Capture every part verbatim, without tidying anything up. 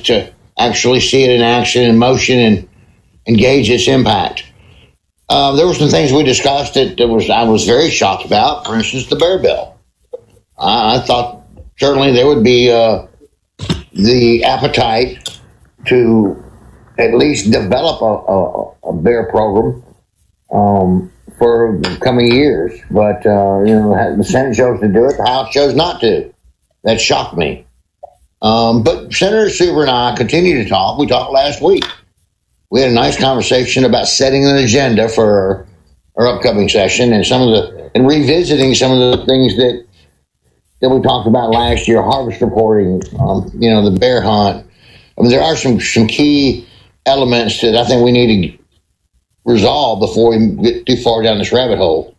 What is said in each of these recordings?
to actually see it in action, in motion, and, and gauge its impact. Uh, there were some things we discussed that, that was I was very shocked about. For instance, the bear bill. I, I thought certainly there would be uh, the appetite to at least develop a, a, a bear program um, for the coming years. But, uh, you know, the Senate chose to do it. The House chose not to. That shocked me. Um, but Senator Suber and I continue to talk. We talked last week. We had a nice conversation about setting an agenda for our upcoming session and some of the and revisiting some of the things that that we talked about last year, harvest reporting, um, you know, the bear hunt. I mean, there are some some key elements that I think we need to resolve before we get too far down this rabbit hole.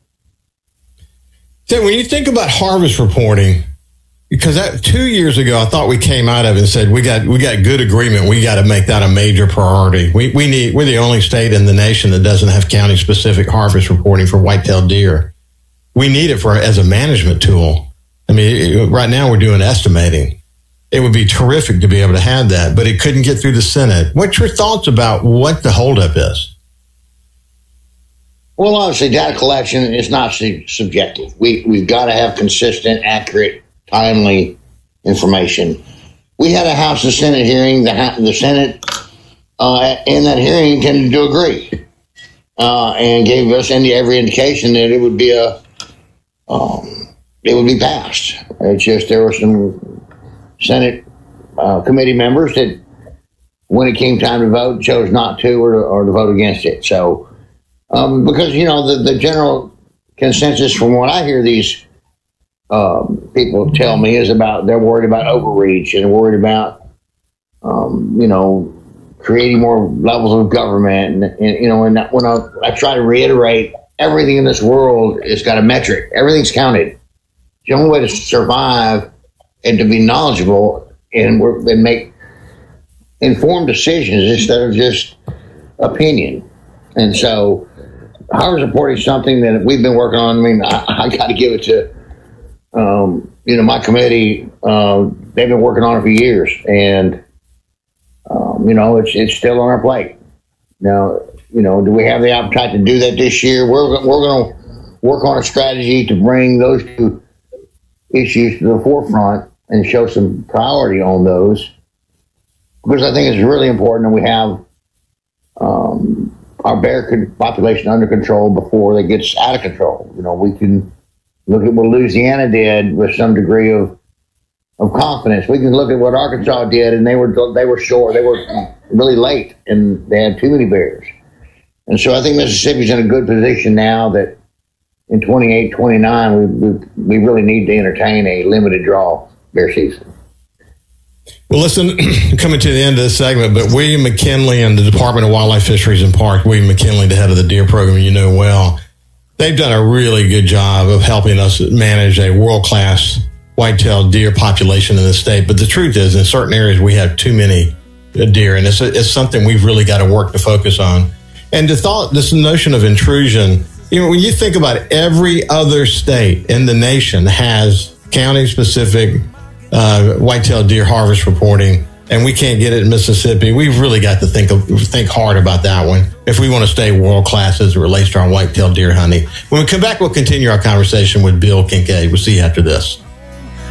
So when you think about harvest reporting, because that, two years ago, I thought we came out of it and said we got we got good agreement. We got to make that a major priority. We we need we're the only state in the nation that doesn't have county specific harvest reporting for white-tailed deer. We need it for as a management tool. I mean, right now we're doing estimating. It would be terrific to be able to have that, but it couldn't get through the Senate. What's your thoughts about what the holdup is? Well, obviously, data collection is not su- subjective. We we've got to have consistent, accurate, timely information. We had a House and Senate hearing. The, the Senate uh, in that hearing tended to agree uh, and gave us any, every indication that it would be a um, it would be passed. It's just there were some Senate uh, committee members that, when it came time to vote, chose not to or, or to vote against it. So, um, because you know the, the general consensus from what I hear these Um, people tell me is about they're worried about overreach and worried about um, you know creating more levels of government and, and you know and when I, I try to reiterate, everything in this world has got a metric. Everything's counted. The only way to survive and to be knowledgeable and, and make informed decisions instead of just opinion. And so harvest reporting is something that we've been working on. I mean, I, I got to give it to Um, you know, my committee, uh, they've been working on it for years, and, um, you know, it's it's still on our plate. Now, you know, do we have the appetite to do that this year? We're, we're going to work on a strategy to bring those two issues to the forefront and show some priority on those, because I think it's really important that we have um, our bear population under control before it gets out of control. You know, we can look at what Louisiana did with some degree of of confidence. We can look at what Arkansas did, and they were they were short. They were really late, and they had too many bears. And so I think Mississippi's in a good position now that in twenty-eight, twenty-nine, we, we, we really need to entertain a limited draw bear season. Well, listen, coming to the end of this segment, but William McKinley and the Department of Wildlife, Fisheries, and Parks, William McKinley, the head of the deer program, you know well, they've done a really good job of helping us manage a world-class white-tailed deer population in the state. But the truth is, in certain areas, we have too many deer, and it's, it's something we've really got to work to focus on. And the thought, this notion of intrusion, you know, when you think about it, every other state in the nation has county-specific uh, white-tailed deer harvest reporting, and we can't get it in Mississippi. We've really got to think of, think hard about that one if we want to stay world-class as it relates to our white-tailed deer hunting. When we come back, we'll continue our conversation with Bill Kincaid. We'll see you after this.